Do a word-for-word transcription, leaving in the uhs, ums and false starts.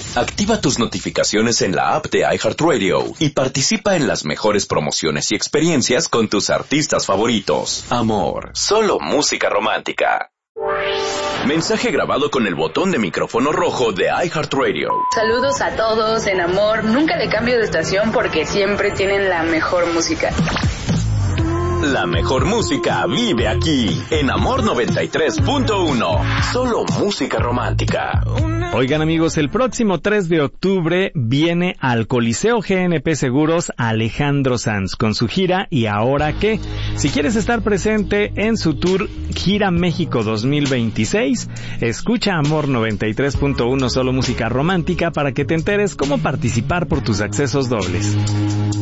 Activa tus notificaciones en la app de iHeartRadio y participa en las mejores promociones y experiencias con tus artistas favoritos. Amor, solo música romántica. Mensaje grabado con el botón de micrófono rojo de iHeartRadio. Saludos a todos en Amor. Nunca le cambio de estación porque siempre tienen la mejor música. La mejor música vive aquí, en Amor noventa y tres punto uno. Solo música romántica. Oigan amigos, el próximo tres de octubre viene al Coliseo G N P Seguros Alejandro Sanz con su gira ¿Y ahora qué? Si quieres estar presente en su tour Gira México dos mil veintiséis, escucha Amor noventa y tres punto uno Solo música romántica para que te enteres cómo participar por tus accesos dobles.